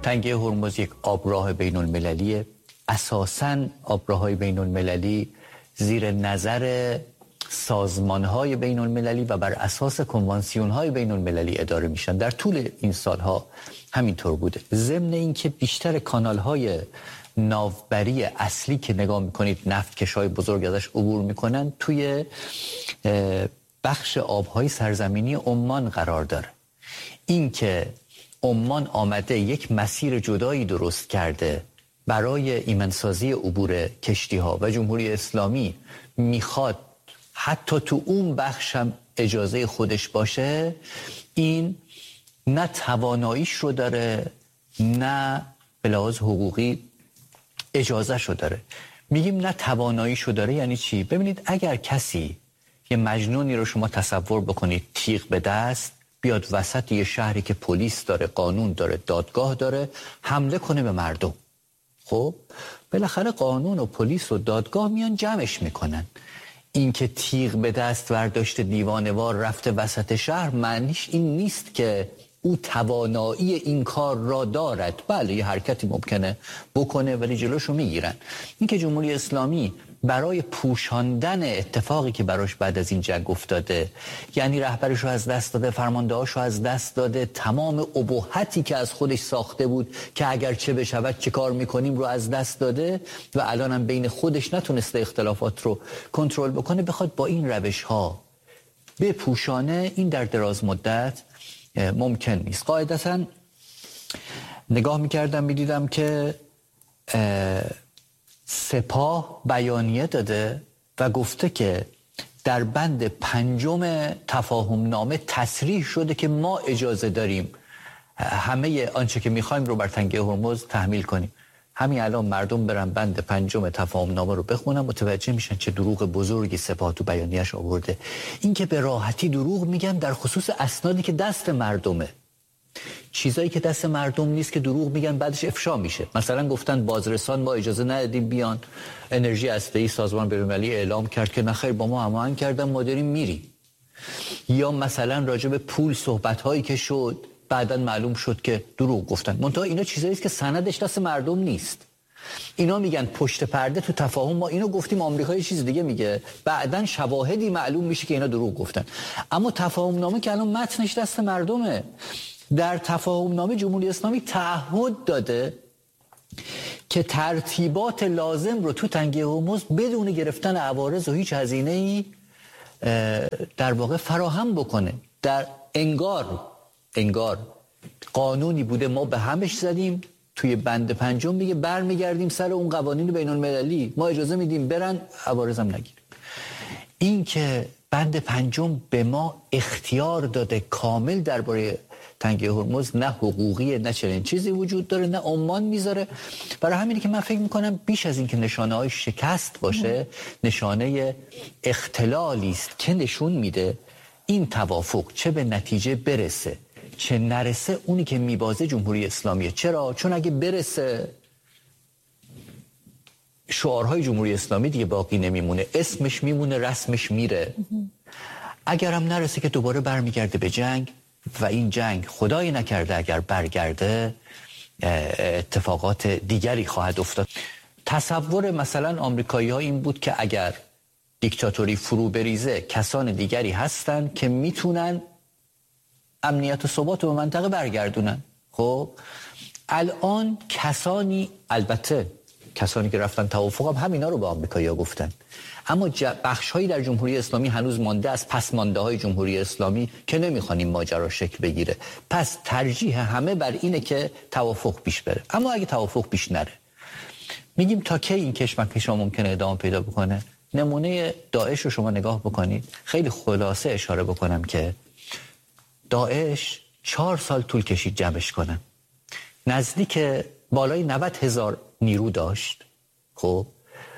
تنگه هرمز یک آبراه بین المللیه. اساساً آبراه‌های بین المللی زیر نظر سازمان‌های بین المللی و بر اساس کنوانسیون‌های بین المللی اداره میشن. در طول این سالها همینطور بوده. ضمن اینکه بیشتر کانال‌های ناوبری اصلی که نگاه میکنید نفتکش‌های بزرگ ازش عبور میکنن توی بخش آب‌های سرزمینی عمان قرار داره. این که عمان آمده یک مسیر جدایی درست کرده برای ایمنسازی عبور کشتی‌ها و جمهوری اسلامی میخواد حتی تو اون بخش هم اجازه خودش باشه، این نه تواناییش رو داره نه به لحاظ حقوقی اجازه شو داره. میگیم نه تواناییش رو داره یعنی چی؟ ببینید اگر کسی یه مجنونی رو شما تصور بکنید تیغ به دست بیاد وسط یه شهری که پلیس داره، قانون داره، دادگاه داره، حمله کنه به مردم، خب بالاخره قانون و پلیس و دادگاه میان جمعش میکنن. این که تیغ به دست برداشته دیوانه‌وار رفته وسط شهر معنیش این نیست که او توانایی این کار را دارد. بله یه حرکتی ممکنه بکنه ولی جلوشو میگیرن. این که جمهوری اسلامی برای پوشاندن اتفاقی که براش بعد از این جنگ افتاده، یعنی رهبرش رو از دست داده، فرماندهاش رو از دست داده، تمام ابهتی که از خودش ساخته بود که اگر چه بشود چه کار میکنیم رو از دست داده و الان هم بین خودش نتونسته اختلافات رو کنترل بکنه، بخواد با این روش ها بپوشانه، این در دراز مدت ممکن نیست. قاعدتاً نگاه میکردم میدیدم که سپاه بیانیه داده و گفته که در بند 5 تفاهم نامه تصریح شده که ما اجازه داریم همه آنچه که میخوایم رو بر تنگه هرمز تحمیل کنیم. همین الان مردم برن بند 5 تفاهم نامه رو بخونن متوجه میشن چه دروغ بزرگی سپاه تو بیانیه‌اش آورده. این که به راحتی دروغ میگن در خصوص اسنادی که دست مردمه. چیزایی که دست مردم نیست که دروغ میگن بعدش افشا میشه. مثلا گفتن بازرسان ما اجازه ندادیم بیان، انرژی هسته‌ای سازمان بین‌المللی اعلام کرد که نخیر با ما هماهنگ کردن ما داریم میریم. یا مثلا راجع به پول صحبت‌هایی که شد بعداً معلوم شد که دروغ گفتن. منتها اینا چیزایی است که سندش دست مردم نیست. اینا میگن پشت پرده تو تفاهم ما اینو گفتیم، آمریکا یه چیز دیگه میگه، بعداً شواهدی معلوم میشه که اینا دروغ گفتن. اما تفاهم نامه که الان متنش دست مردمه. در تفاهم نامه جمهوری اسلامی تعهد داده که ترتیبات لازم رو تو تنگه هرمز بدون گرفتن عوارض و هیچ هزینه‌ای در واقع فراهم بکنه. در انگار قانونی بوده ما به همش زدیم، توی بند 5 میگه برمیگردیم سر اون قوانین بین المللی، ما اجازه میدیم برن عوارض هم نگیریم. این که بند 5 به ما اختیار داده کامل درباره تنگه هرمز، نه حقوقی نه چنین چیزی وجود داره نه عمان میذاره. برای همینه که من فکر میکنم بیش از این که نشانه های شکست باشه نشانه اختلالی است که نشون میده این توافق چه به نتیجه برسه چه نرسه اونی که میبازه جمهوری اسلامیه. چرا؟ چون اگه برسه شعارهای جمهوری اسلامی دیگه باقی نمیمونه، اسمش میمونه، رسمش میره. اگر هم نرسه که دوباره برمیگرده به جنگ و این جنگ خدای نکرده اگر برگرده اتفاقات دیگری خواهد افتاد. تصور مثلا آمریکایی ها این بود که اگر دیکتاتوری فرو بریزه کسان دیگری هستن که میتونن امنیت و ثبات رو به منطقه برگردونن. خب الان کسانی، البته کسانی که رفتن توافق هم همینا رو به آمریکایی‌ها گفتن، اما بخش‌هایی در جمهوری اسلامی هنوز مانده از پسمانده‌های جمهوری اسلامی که نمی‌خوان این ماجرا شکل بگیره. پس ترجیح همه بر اینه که توافق پیش بره. اما اگه توافق پیش نره، میگیم تا کی این کشمکش ممکنه ادامه پیدا بکنه؟ نمونه داعش رو شما نگاه بکنید. خیلی خلاصه اشاره بکنم که داعش 4 سال طول کشید جمعش کنن. نزدیک بالای 90,000 نیرو داشت. خب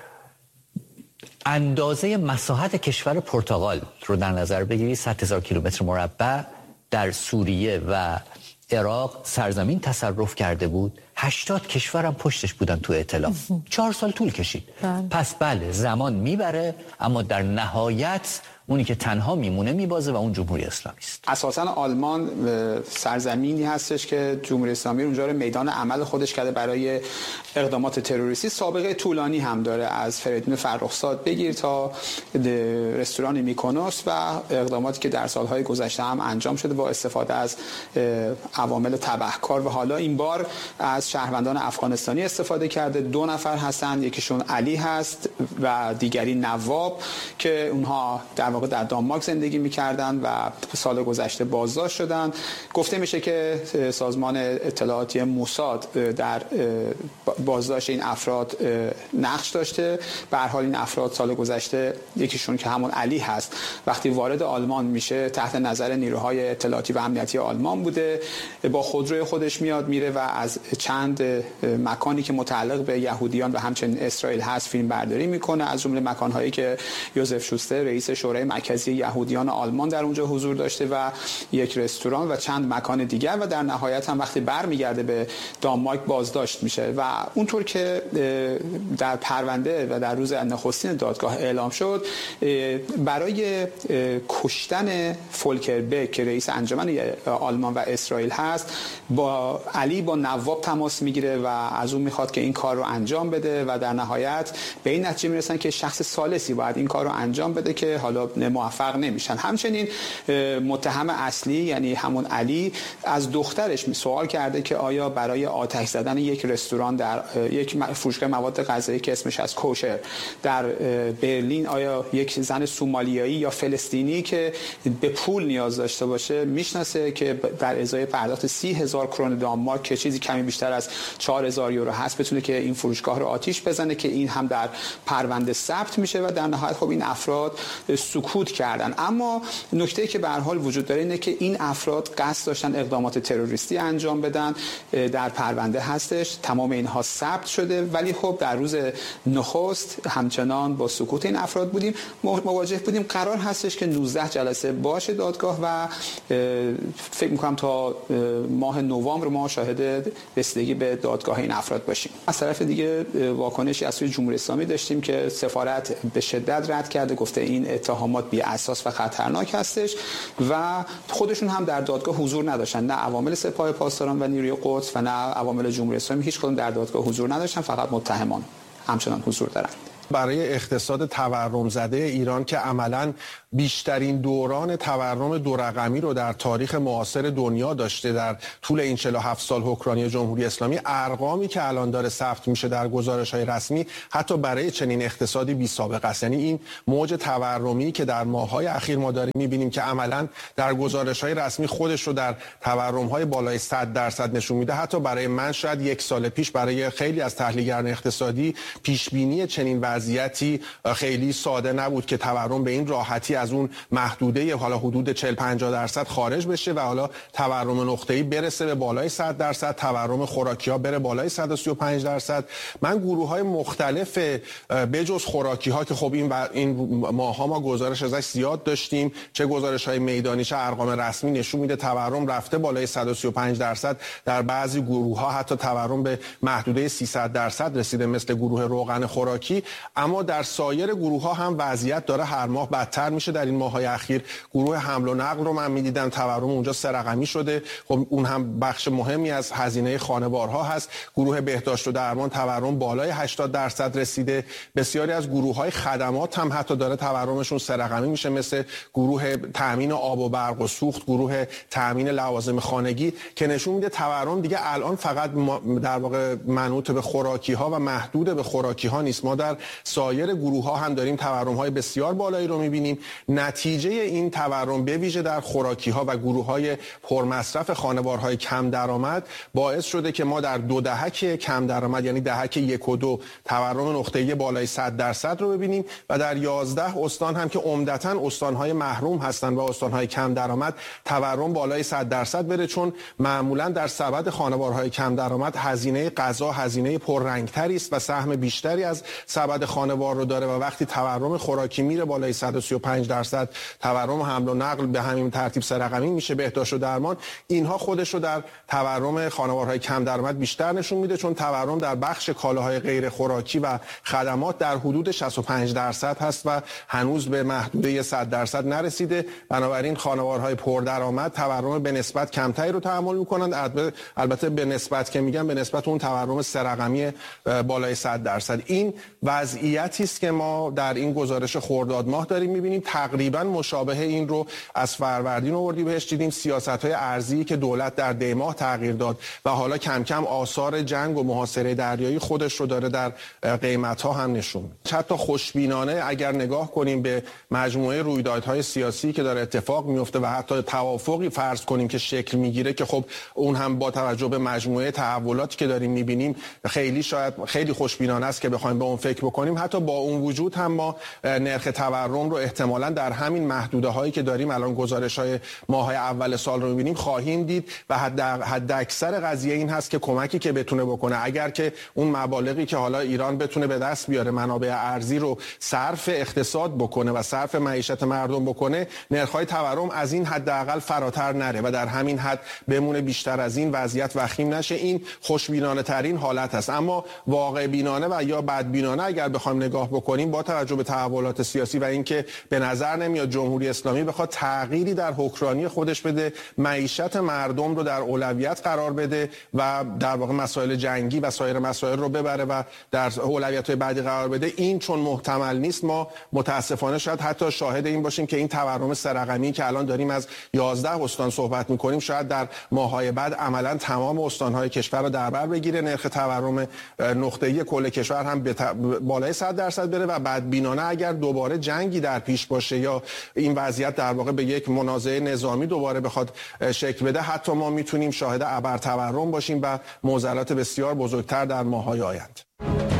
اندازه مساحت کشور پرتغال رو در نظر بگیرید، 100,000 کیلومتر مربع در سوریه و عراق سرزمین تصرف کرده بود. 80 کشور هم پشتش بودن تو ائتلاف. 4 سال طول کشید. پس بله زمان میبره، اما در نهایت اونی که تنها میمونه میبازه و اون جمهوری اسلامی است. اساساً آلمان سرزمینی هستش که جمهوری اسلامی اونجا رو میدان عمل خودش کرده برای اقدامات تروریستی. سابقه طولانی هم داره، از فریدون فرخزاد بگیر تا رستوران میکونوس و اقداماتی که در سالهای گذشته هم انجام شده با استفاده از عوامل تبهکار و حالا این بار از شهروندان افغانستانی استفاده کرده. 2 نفر هستند، یکیشون علی هست و دیگری نواب که اونها در واقع در دانمارک زندگی می‌کردند و سال گذشته بازداشت شدند. گفته میشه که سازمان اطلاعاتی موساد در بازداشت این افراد نقش داشته. به هر حال این افراد سال گذشته یکیشون که همون علی هست وقتی وارد آلمان میشه تحت نظر نیروهای اطلاعاتی و امنیتی آلمان بوده، با خودروی خودش میاد میره و از چند مکانی که متعلق به یهودیان و همچنین اسرائیل هست فیلم برداری میکنه، از جمله مکانهایی که یوزف شوستر رئیس شورای مرکزی یهودیان آلمان در اونجا حضور داشته و یک رستوران و چند مکان دیگر، و در نهایت هم وقتی برمیگرده به دانمارک بازداشت میشه. و اونطور که در پرونده و در روز نخستین دادگاه اعلام شد، برای کشتن فولکر بک که رئیس انجمن آلمان و اسرائیل هست، با علی با نواب تماس میگیره و از اون میخواد که این کار رو انجام بده و در نهایت به این نتیجه میرسن که شخص ثالثی باید این کار رو انجام بده که حالا موفق نمیشن. همچنین متهم اصلی یعنی همون علی از دخترش سوال کرده که آیا برای آتش زدن یک رستوران در یک فروشگاه مواد غذایی که اسمش از کوشر در برلین، آیا یک زن سومالیایی یا فلسطینی که به پول نیاز داشته باشه میشناسه که در ازای پرداخت 30,000 کرون دانمارک که چیزی کمی بیشتر از 4,000 یورو هست بتونه که این فروشگاه رو آتش بزنه، که این هم در پرونده ثبت میشه و در نهایت خب این افراد سکوت کردن. اما نکته‌ای که به هر حال وجود داره اینه که این افراد قصد داشتن اقدامات تروریستی انجام بدن، در پرونده هستش، تمام اینها ثبت شده، ولی خب در روز نخست همچنان با سکوت این افراد بودیم، مواجه بودیم. قرار هستش که 19 جلسه باشه دادگاه و فکر می‌کنم تا ماه نوامبر ما شاهد رسیدگی به دادگاه این افراد باشیم. از طرف دیگه واکنشی از سوی جمهوری اسلامی داشتیم که سفارت به شدت رد کرده، گفته این اتهامات بی اساس و خطرناک هستش و خودشون هم در دادگاه حضور نداشتن، نه عوامل سپاه پاسداران و نیروی قدس و نه عوامل جمهوری اسلامی، هیچ کدوم در دادگاه حضور نداشتن، فقط متهمان همچنان حضور دارند. برای اقتصاد تورم زده ایران که عملاً بیشترین دوران تورم 2 رقمی رو در تاریخ معاصر دنیا داشته در طول این 47 سال حکمرانی جمهوری اسلامی، ارقامی که الان داره ثبت میشه در گزارش‌های رسمی حتی برای چنین اقتصادی بی سابقه است. یعنی این موج تورمی که در ماه‌های اخیر ما داریم می‌بینیم که عملاً در گزارش‌های رسمی خودش رو در تورم‌های بالای 100% نشون میده. حتی برای من شاید 1 سال پیش برای خیلی از تحلیلگران اقتصادی پیش‌بینی چنین وضعیتی خیلی ساده نبود که تورم به این راحتی از اون محدوده حالا حدود 40-50% خارج بشه و حالا تورم نقطه‌ای برسه به بالای 100%، تورم خوراکی‌ها بره بالای 135%. من گروه‌های مختلف بجز خوراکی‌ها که خب این ماه‌ها ما گزارش ازش زیاد داشتیم، چه گزارش‌های میدانی چه ارقام رسمی نشون میده تورم رفته بالای 135%، در بعضی گروه‌ها حتی تورم به محدوده 300% رسیده مثل گروه روغن خوراکی. اما در سایر گروه‌ها هم وضعیت داره هر ماه بدتر میشه. در این ماه‌های اخیر گروه حمل و نقل رو من می‌دیدم تورم اونجا 3 رقمی شده، خب اون هم بخش مهمی از هزینه خانوارها هست. گروه بهداشت و درمان تورم بالای 80% رسیده. بسیاری از گروه‌های خدمات هم حتی داره تورمشون 3 رقمی میشه، مثل گروه تامین آب و برق و سوخت، گروه تامین لوازم خانگی، که نشون میده تورم دیگه الان فقط در واقع منوط به خوراکی‌ها و محدود به خوراکی‌ها نیست. ما در سایر گروه‌ها هم داریم تورم‌های بسیار بالایی رو می‌بینیم. نتیجه این تورم به ویژه در خوراکی‌ها و گروه‌های پرمصرف خانوارهای کم درآمد باعث شده که ما در 2 دهک کم درآمد یعنی دهک 1 و 2 تورم نقطه‌ای بالای 100% رو ببینیم و در 11 استان هم که عمدتاً استان‌های محروم هستند و استان‌های کم درآمد تورم بالای 100% بره، چون معمولاً در سبد خانوارهای کم درآمد هزینه غذا هزینه پررنگتری است و سهم بیشتری از سبد خانوار رو داره و وقتی تورم خوراکی میره بالای 135%، تورم حمل و نقل به همین ترتیب سه رقمی میشه، بهداشت و درمان، اینها خودش رو در تورم خانوارهای کم درآمد بیشتر نشون میده، چون تورم در بخش کالاهای غیر خوراکی و خدمات در حدود 65% هست و هنوز به محدوده 100% نرسیده. بنابراین خانوارهای پردرآمد تورم به نسبت کمتری رو تحمل میکنند. البته به نسبت که میگم به نسبت اون تورم سه رقمی بالای 100%. این وضعیتی است که ما در این گزارش خرداد ماه داریم میبینیم. تقریبا مشابه این رو از فروردین اردیبهشت دیدیم. سیاست‌های ارزی که دولت در دی ماه تغییر داد و حالا کم کم آثار جنگ و محاصره دریایی خودش رو داره در قیمت‌ها هم نشون میده. حتی خوشبینانه اگر نگاه کنیم به مجموعه رویدادهای سیاسی که داره اتفاق میفته و حتی توافقی فرض کنیم که شکل میگیره، که خب اون هم با توجه به مجموعه تحولاتی که داریم میبینیم خیلی خوشبینانه است که بخوایم به اون فکر بکنیم. حتی با اون وجود هم ما نرخ تورم رو احتمالاً در همین محدوده هایی که داریم الان گزارش‌های ماه‌های اول سال رو می‌بینیم خواهیم دید و حد اکثر قضیه این هست که کمکی که بتونه بکنه، اگر که اون مبالغی که حالا ایران بتونه به دست بیاره منابع ارزی رو صرف اقتصاد بکنه و صرف معیشت مردم بکنه، نرخ‌های تورم از این حداقل فراتر نره و در همین حد بمونه، بیشتر از این وضعیت وخیم نشه. این خوشبینانه ترین حالت است. اما واقع بینانه و یا بدبینانه اگر بخوایم نگاه بکنیم، با توجه به تحولات سیاسی و اینکه به نظر نمیاد جمهوری اسلامی بخواد تغییری در حکمرانی خودش بده، معیشت مردم رو در اولویت قرار بده و در واقع مسائل جنگی و سایر مسائل رو ببره و در اولویت‌های بعدی قرار بده، این چون محتمل نیست، ما متاسفانه شاید حتی شاهد این باشیم که این تورم سه رقمی که الان داریم از 11 استان صحبت می‌کنیم، شاید در ماه‌های بعد عملاً تمام استان‌های کشور رو در بر بگیره، نرخ تورم نقطه‌ای کل کشور هم بالای 100% بره و بدبینانه اگر دوباره جنگی در پیش باشه یا این وضعیت در واقع به یک منازعه نظامی دوباره بخواد شکل بده، حتی ما میتونیم شاهد ابرتورم باشیم و معضلات بسیار بزرگتر در ماه‌های آینده.